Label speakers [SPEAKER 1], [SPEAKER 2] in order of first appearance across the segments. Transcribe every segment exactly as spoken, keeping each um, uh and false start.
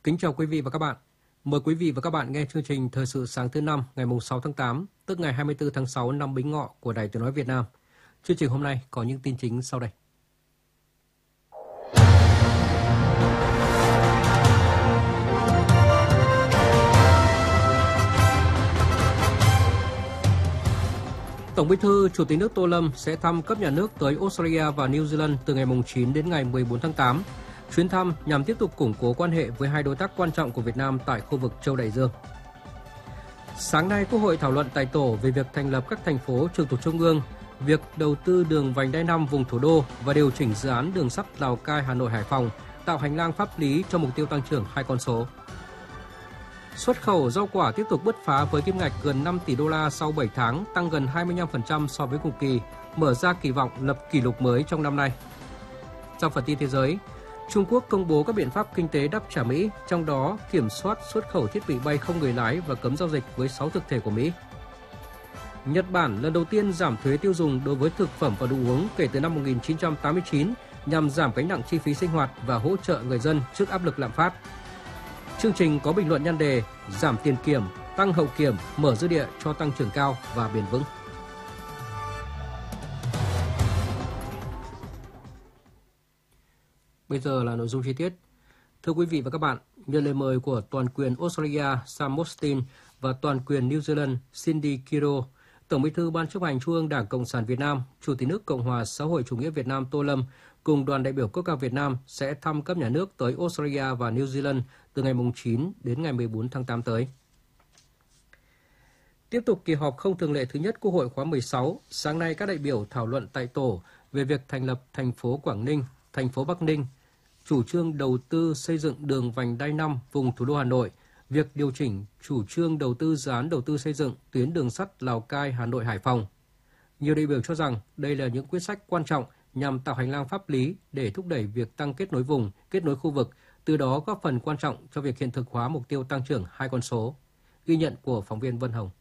[SPEAKER 1] Kính chào quý vị và các bạn. Mời quý vị và các bạn nghe chương trình Thời sự sáng thứ năm ngày sáu tháng tám, tức ngày hai mươi tư tháng sáu năm Bính Ngọ của Đài Tiếng nói Việt Nam. Chương trình hôm nay có những tin chính sau đây. Tổng Bí thư, Chủ tịch nước Tô Lâm sẽ thăm cấp nhà nước tới Australia và New Zealand từ ngày chín đến ngày mười bốn tháng tám. Chuyến thăm nhằm tiếp tục củng cố quan hệ với hai đối tác quan trọng của Việt Nam tại khu vực Châu Đại Dương. Sáng nay, Quốc hội thảo luận tại tổ về việc thành lập các thành phố trực thuộc Trung ương, việc đầu tư đường vành đai năm vùng thủ đô và điều chỉnh dự án đường sắt Lào Cai, Hà Nội, Hải Phòng, tạo hành lang pháp lý cho mục tiêu tăng trưởng hai con số. Xuất khẩu rau quả tiếp tục bứt phá với kim ngạch gần năm tỷ đô la sau bảy tháng, tăng gần hai mươi lăm phần trăm so với cùng kỳ, mở ra kỳ vọng lập kỷ lục mới trong năm nay. Trong phần tin thế giới, Trung Quốc công bố các biện pháp kinh tế đáp trả Mỹ, trong đó kiểm soát xuất khẩu thiết bị bay không người lái và cấm giao dịch với sáu thực thể của Mỹ. Nhật Bản lần đầu tiên giảm thuế tiêu dùng đối với thực phẩm và đồ uống kể từ năm một nghìn chín trăm tám mươi chín nhằm giảm gánh nặng chi phí sinh hoạt và hỗ trợ người dân trước áp lực lạm phát. Chương trình có bình luận nhan đề giảm tiền kiểm, tăng hậu kiểm, mở dư địa cho tăng trưởng cao và bền vững. Bây giờ là nội dung chi tiết. Thưa quý vị và các bạn, nhận lời mời của toàn quyền Australia Sam Mostyn và toàn quyền New Zealand Cindy Kiro, Tổng Bí thư Ban chấp hành Trung ương Đảng Cộng sản Việt Nam, Chủ tịch nước Cộng hòa xã hội chủ nghĩa Việt Nam Tô Lâm cùng đoàn đại biểu cấp cao Việt Nam sẽ thăm cấp nhà nước tới Australia và New Zealand từ ngày chín đến ngày mười bốn tháng tám tới. Tiếp tục kỳ họp không thường lệ thứ nhất Quốc hội khóa mười sáu, sáng nay các đại biểu thảo luận tại tổ về việc thành lập thành phố Quảng Ninh, thành phố Bắc Ninh, chủ trương đầu tư xây dựng đường vành đai năm vùng thủ đô Hà Nội, việc điều chỉnh chủ trương đầu tư dự án đầu tư xây dựng tuyến đường sắt Lào Cai, Hà Nội, Hải Phòng. Nhiều đại biểu cho rằng đây là những quyết sách quan trọng nhằm tạo hành lang pháp lý để thúc đẩy việc tăng kết nối vùng, kết nối khu vực, từ đó góp phần quan trọng cho việc hiện thực hóa mục tiêu tăng trưởng hai con số. Ghi nhận của phóng viên Vân Hồng.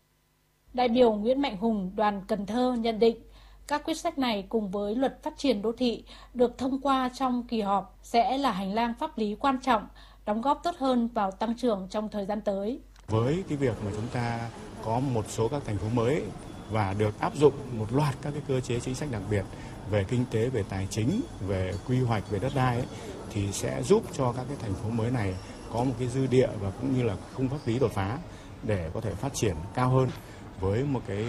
[SPEAKER 2] Đại biểu Nguyễn Mạnh Hùng, đoàn Cần Thơ nhận định, các quyết sách này cùng với luật phát triển đô thị được thông qua trong kỳ họp sẽ là hành lang pháp lý quan trọng, đóng góp tốt hơn vào tăng trưởng trong thời gian tới.
[SPEAKER 3] Với cái việc mà chúng ta có một số các thành phố mới và được áp dụng một loạt các cái cơ chế chính sách đặc biệt về kinh tế, về tài chính, về quy hoạch, về đất đai ấy, thì sẽ giúp cho các cái thành phố mới này có một cái dư địa và cũng như là khung pháp lý đột phá để có thể phát triển cao hơn với một cái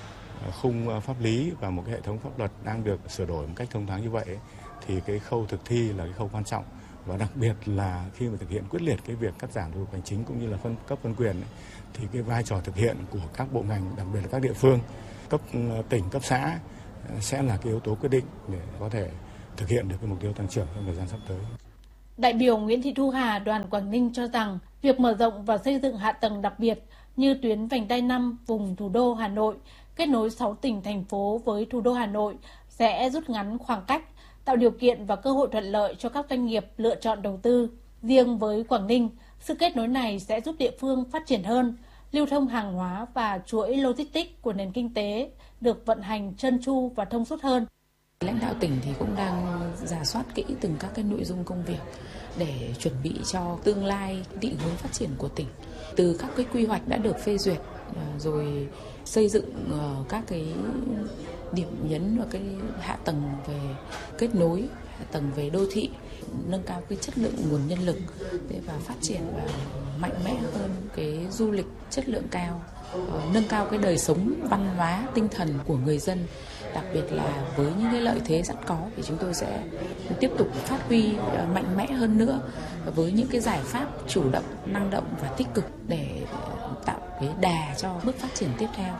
[SPEAKER 3] khung pháp lý và một cái hệ thống pháp luật đang được sửa đổi một cách thông thoáng như vậy ấy, thì cái khâu thực thi là cái khâu quan trọng, và đặc biệt là khi mà thực hiện quyết liệt cái việc cắt giảm thủ tục hành chính cũng như là phân cấp phân quyền ấy, thì cái vai trò thực hiện của các bộ ngành, đặc biệt là các địa phương, cấp tỉnh, cấp xã sẽ là cái yếu tố quyết định để có thể thực hiện được cái mục tiêu tăng trưởng trong thời gian sắp tới.
[SPEAKER 2] Đại biểu Nguyễn Thị Thu Hà, đoàn Quảng Ninh cho rằng việc mở rộng và xây dựng hạ tầng đặc biệt như tuyến vành đai năm vùng thủ đô Hà Nội, kết nối sáu tỉnh, thành phố với thủ đô Hà Nội sẽ rút ngắn khoảng cách, tạo điều kiện và cơ hội thuận lợi cho các doanh nghiệp lựa chọn đầu tư. Riêng với Quảng Ninh, sự kết nối này sẽ giúp địa phương phát triển hơn, lưu thông hàng hóa và chuỗi logistics của nền kinh tế được vận hành trơn tru và thông suốt hơn.
[SPEAKER 4] Lãnh đạo tỉnh thì cũng đang rà soát kỹ từng các cái nội dung công việc để chuẩn bị cho tương lai định hướng phát triển của tỉnh. Từ các cái quy hoạch đã được phê duyệt, rồi xây dựng các cái điểm nhấn và cái hạ tầng về kết nối, hạ tầng về đô thị, nâng cao cái chất lượng nguồn nhân lực và phát triển và mạnh mẽ hơn cái du lịch chất lượng cao, nâng cao cái đời sống văn hóa tinh thần của người dân. Đặc biệt là với những cái lợi thế sẵn có thì chúng tôi sẽ tiếp tục phát huy mạnh mẽ hơn nữa với những cái giải pháp chủ động, năng động và tích cực để tạo cái đà cho bước phát triển tiếp theo.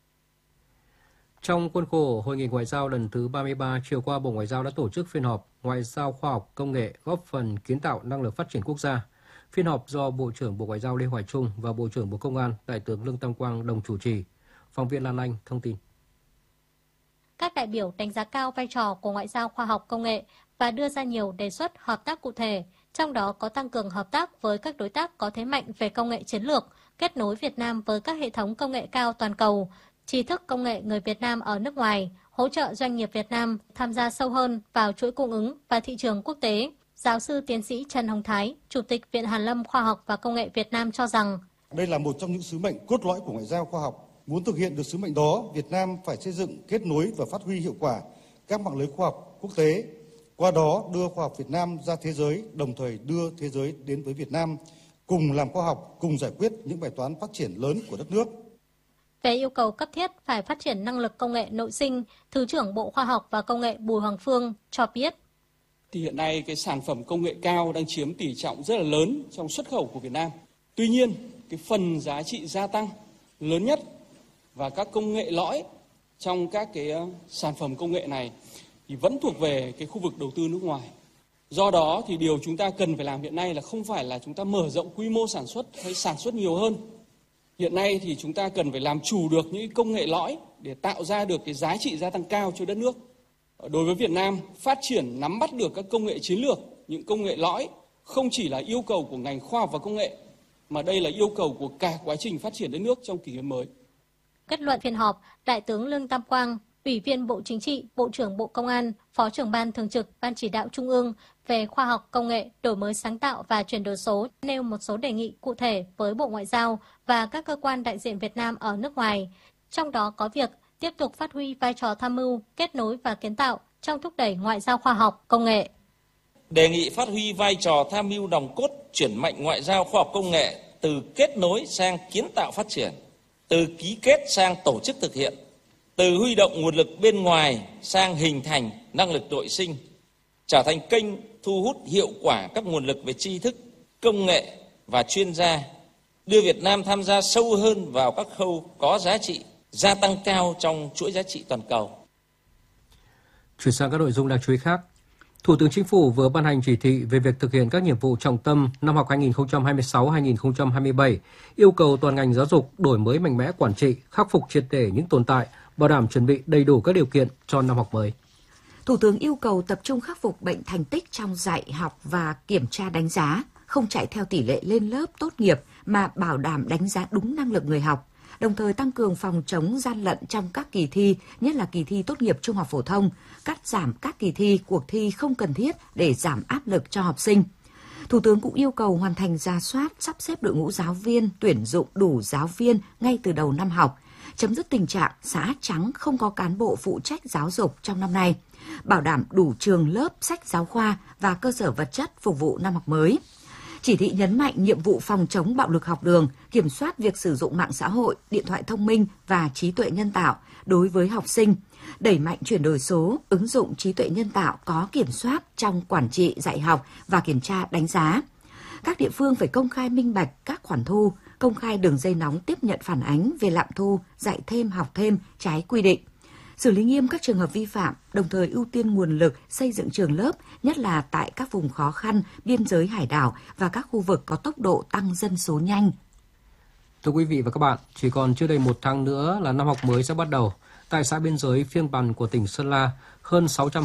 [SPEAKER 1] Trong khuôn khổ Hội nghị Ngoại giao lần thứ ba mươi ba, chiều qua Bộ Ngoại giao đã tổ chức phiên họp Ngoại giao khoa học công nghệ góp phần kiến tạo năng lực phát triển quốc gia. Phiên họp do Bộ trưởng Bộ Ngoại giao Lê Hoài Trung và Bộ trưởng Bộ Công an Đại tướng Lương Tam Quang đồng chủ trì. Phóng viên Lan Anh thông tin.
[SPEAKER 5] Các đại biểu đánh giá cao vai trò của ngoại giao khoa học công nghệ và đưa ra nhiều đề xuất hợp tác cụ thể, trong đó có tăng cường hợp tác với các đối tác có thế mạnh về công nghệ chiến lược, kết nối Việt Nam với các hệ thống công nghệ cao toàn cầu, trí thức công nghệ người Việt Nam ở nước ngoài, hỗ trợ doanh nghiệp Việt Nam tham gia sâu hơn vào chuỗi cung ứng và thị trường quốc tế. Giáo sư tiến sĩ Trần Hồng Thái, Chủ tịch Viện Hàn lâm Khoa học và Công nghệ Việt Nam cho rằng
[SPEAKER 6] đây là một trong những sứ mệnh cốt lõi của ngoại giao khoa học. Muốn thực hiện được sứ mệnh đó, Việt Nam phải xây dựng, kết nối và phát huy hiệu quả các mạng lưới khoa học quốc tế. Qua đó đưa khoa học Việt Nam ra thế giới, đồng thời đưa thế giới đến với Việt Nam, cùng làm khoa học, cùng giải quyết những bài toán phát triển lớn của đất nước.
[SPEAKER 5] Về yêu cầu cấp thiết phải phát triển năng lực công nghệ nội sinh, Thứ trưởng Bộ Khoa học và Công nghệ Bùi Hoàng Phương cho biết.
[SPEAKER 7] Thì hiện nay cái sản phẩm công nghệ cao đang chiếm tỷ trọng rất là lớn trong xuất khẩu của Việt Nam. Tuy nhiên, cái phần giá trị gia tăng lớn nhất và các công nghệ lõi trong các cái sản phẩm công nghệ này thì vẫn thuộc về cái khu vực đầu tư nước ngoài. Do đó thì điều chúng ta cần phải làm hiện nay là không phải là chúng ta mở rộng quy mô sản xuất hay sản xuất nhiều hơn. Hiện nay thì chúng ta cần phải làm chủ được những công nghệ lõi để tạo ra được cái giá trị gia tăng cao cho đất nước. Đối với Việt Nam, phát triển nắm bắt được các công nghệ chiến lược, những công nghệ lõi không chỉ là yêu cầu của ngành khoa học và công nghệ, mà đây là yêu cầu của cả quá trình phát triển đất nước trong kỷ nguyên mới.
[SPEAKER 5] Kết luận phiên họp, Đại tướng Lương Tam Quang, Ủy viên Bộ Chính trị, Bộ trưởng Bộ Công an, Phó trưởng Ban Thường trực Ban Chỉ đạo Trung ương về khoa học công nghệ, đổi mới sáng tạo và chuyển đổi số nêu một số đề nghị cụ thể với Bộ Ngoại giao và các cơ quan đại diện Việt Nam ở nước ngoài. Trong đó có việc tiếp tục phát huy vai trò tham mưu, kết nối và kiến tạo trong thúc đẩy ngoại giao khoa học, công nghệ.
[SPEAKER 8] Đề nghị phát huy vai trò tham mưu nòng cốt chuyển mạnh ngoại giao khoa học công nghệ từ kết nối sang kiến tạo phát triển, từ ký kết sang tổ chức thực hiện, từ huy động nguồn lực bên ngoài sang hình thành năng lực nội sinh, trở thành kênh thu hút hiệu quả các nguồn lực về tri thức, công nghệ và chuyên gia, đưa Việt Nam tham gia sâu hơn vào các khâu có giá trị, gia tăng cao trong chuỗi giá trị toàn cầu.
[SPEAKER 1] Chuyển sang các nội dung đáng chú ý khác. Thủ tướng Chính phủ vừa ban hành chỉ thị về việc thực hiện các nhiệm vụ trọng tâm năm học hai nghìn không trăm hai mươi sáu hai nghìn không trăm hai mươi bảy, yêu cầu toàn ngành giáo dục đổi mới mạnh mẽ quản trị, khắc phục triệt để những tồn tại, bảo đảm chuẩn bị đầy đủ các điều kiện cho năm học mới.
[SPEAKER 9] Thủ tướng yêu cầu tập trung khắc phục bệnh thành tích trong dạy học và kiểm tra đánh giá, không chạy theo tỷ lệ lên lớp tốt nghiệp mà bảo đảm đánh giá đúng năng lực người học, đồng thời tăng cường phòng chống gian lận trong các kỳ thi, nhất là kỳ thi tốt nghiệp trung học phổ thông, cắt giảm các kỳ thi, cuộc thi không cần thiết để giảm áp lực cho học sinh. Thủ tướng cũng yêu cầu hoàn thành rà soát, sắp xếp đội ngũ giáo viên, tuyển dụng đủ giáo viên ngay từ đầu năm học, chấm dứt tình trạng xã trắng không có cán bộ phụ trách giáo dục trong năm nay, bảo đảm đủ trường lớp, sách giáo khoa và cơ sở vật chất phục vụ năm học mới. Chỉ thị nhấn mạnh nhiệm vụ phòng chống bạo lực học đường, kiểm soát việc sử dụng mạng xã hội, điện thoại thông minh và trí tuệ nhân tạo đối với học sinh, đẩy mạnh chuyển đổi số, ứng dụng trí tuệ nhân tạo có kiểm soát trong quản trị dạy học và kiểm tra đánh giá. Các địa phương phải công khai minh bạch các khoản thu, công khai đường dây nóng tiếp nhận phản ánh về lạm thu, dạy thêm học thêm trái quy định. Xử lý nghiêm các trường hợp vi phạm, đồng thời ưu tiên nguồn lực xây dựng trường lớp, nhất là tại các vùng khó khăn, biên giới hải đảo và các khu vực có tốc độ tăng dân số nhanh.
[SPEAKER 1] Thưa quý vị và các bạn, chỉ còn chưa đầy một tháng nữa là năm học mới sẽ bắt đầu. Tại xã biên giới Phiêng Pằn của tỉnh Sơn La, hơn sáu trăm